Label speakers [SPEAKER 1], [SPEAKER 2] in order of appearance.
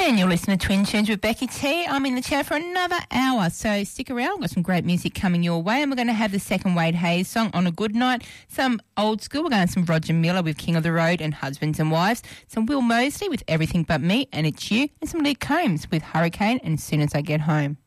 [SPEAKER 1] And you're listening to Twin Tunes with Becky T. I'm in the chair for another hour, so stick around. We've got some great music coming your way, and we're going to have the second Wade Hayes song, On a Good Night, some old school. We're going to some Roger Miller with King of the Road and Husbands and Wives, some Will Mosley with Everything But Me and It's You, and some Lee Combs with Hurricane and As Soon As I Get Home.